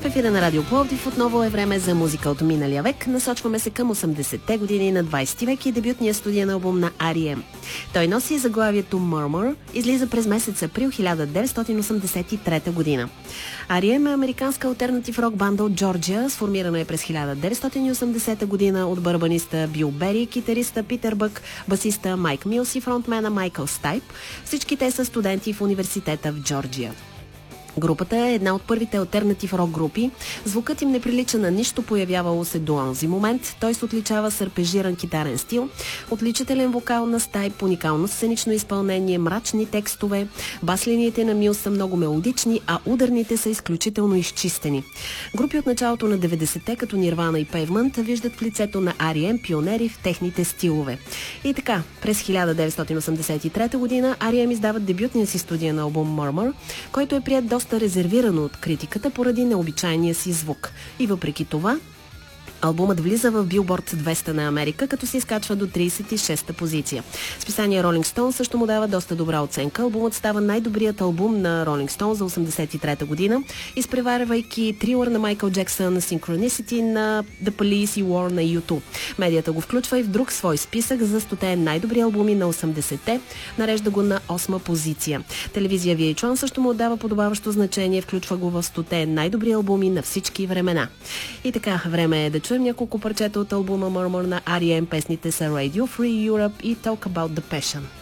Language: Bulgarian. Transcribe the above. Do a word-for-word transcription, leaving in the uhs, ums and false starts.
ефира на Радио Пловдив отново е време за музика от миналия век. Насочваме се към осемдесетте години на двайсети век и дебютния студиен албум на Ар И Ем. Той носи заглавието Murmur, излиза през месец април хиляда деветстотин осемдесет и трета година. Ар И Ем е американска алтернатив рок банда от Джорджия, сформирана е през хиляда деветстотин и осемдесета година от барабаниста Бил Бери, китариста Питър Бък, басиста Майк Милс и фронтмена Майкъл Стайп. Всички те са студенти в университета в Джорджия. Групата е една от първите алтернатив рок групи. Звукът им не прилича на нищо появявало се до онзи момент. Той се отличава с арпежиран китарен стил, отличителен вокал на Стайп, уникално сценично изпълнение, мрачни текстове. Бас-линиите на Милс са много мелодични, а ударните са изключително изчистени. Групи от началото на деветдесетте, като Нирвана и Пейвмент, виждат в лицето на Ар И Ем пионери в техните стилове. И така, през хиляда деветстотин осемдесет и трета година Ар И Ем издават дебютния си студиен албум Murmur, който е приет доста резервирано от критиката поради необичайния си звук. И въпреки това, албумът влиза в Билборд двеста на Америка, като се изкачва до трийсет и шеста позиция. Списание Rolling Stone също му дава доста добра оценка. Албумът става най-добрият албум на Rolling Stone за осемдесет и трета година, изпреварвайки Thriller на Майкъл Джексън, Synchronicity на The Police и War на Ю ту. Медията го включва и в друг свой списък за стоте най-добри албуми на осемдесетте, нарежда го на осма позиция. Телевизия Ви Ейч Уан също му отдава подобаващо значение, включва го в стоте най-добри албуми на всички времена. И така, време е да чуем няколко парчета от албума Murmur на Ар И Ем. Песните са Radio Free Europe и Talk About the Passion.